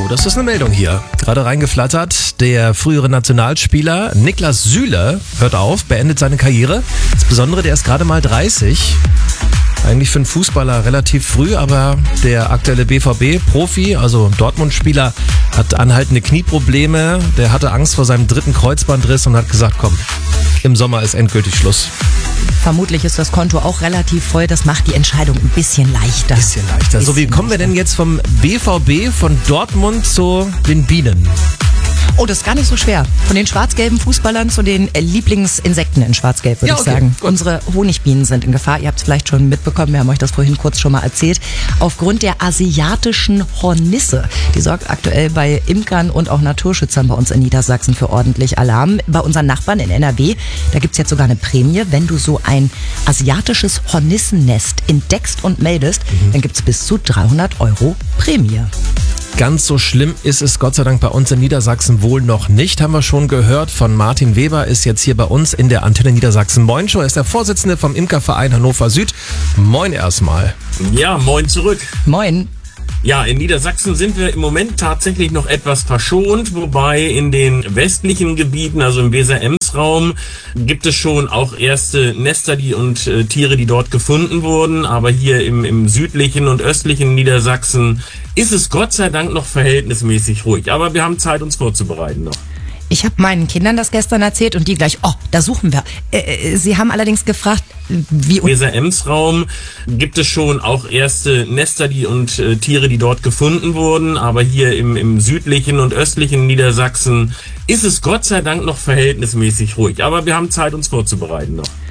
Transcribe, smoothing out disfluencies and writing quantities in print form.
Oh, das ist eine Meldung hier. Gerade reingeflattert. Der frühere Nationalspieler Niklas Süle hört auf, beendet seine Karriere. Das Besondere, der ist gerade mal 30. Eigentlich für einen Fußballer relativ früh, aber der aktuelle BVB-Profi, also Dortmund-Spieler, hat anhaltende Knieprobleme. Der hatte Angst vor seinem 3. Kreuzbandriss und hat gesagt, komm, im Sommer ist endgültig Schluss. Vermutlich ist das Konto auch relativ voll. Das macht die Entscheidung ein bisschen leichter. So, wie kommen wir denn jetzt vom BVB, von Dortmund zu den Bienen? Oh, das ist gar nicht so schwer. Von den schwarz-gelben Fußballern zu den Lieblingsinsekten in schwarz-gelb, würde ich sagen. Gut. Unsere Honigbienen sind in Gefahr. Ihr habt es vielleicht schon mitbekommen, wir haben euch das vorhin kurz schon mal erzählt. Aufgrund der asiatischen Hornisse. Die sorgt aktuell bei Imkern und auch Naturschützern bei uns in Niedersachsen für ordentlich Alarm. Bei unseren Nachbarn in NRW, da gibt's jetzt sogar eine Prämie. Wenn du so ein asiatisches Hornissennest entdeckst und meldest, dann gibt's bis zu 300 € Prämie. Ganz so schlimm ist es Gott sei Dank bei uns in Niedersachsen wohl noch nicht. Haben wir schon gehört von Martin Weber, ist jetzt hier bei uns in der Antenne Niedersachsen Moin Show. Er ist der Vorsitzende vom Imkerverein Hannover Süd. Moin erstmal. Ja, moin zurück. Moin. Ja, in Niedersachsen sind wir im Moment tatsächlich noch etwas verschont, wobei in den westlichen Gebieten, also im Weser-Ems-Raum, gibt es schon auch erste Nester und Tiere, die dort gefunden wurden. Aber hier im südlichen und östlichen Niedersachsen ist es Gott sei Dank noch verhältnismäßig ruhig. Aber wir haben Zeit, uns vorzubereiten noch. Ich habe meinen Kindern das gestern erzählt und die gleich, da suchen wir. Sie haben allerdings gefragt, wie... Im Weser-Ems-Raum gibt es schon auch erste Nester und Tiere, die dort gefunden wurden. Aber hier im südlichen und östlichen Niedersachsen ist es Gott sei Dank noch verhältnismäßig ruhig. Aber wir haben Zeit, uns vorzubereiten noch.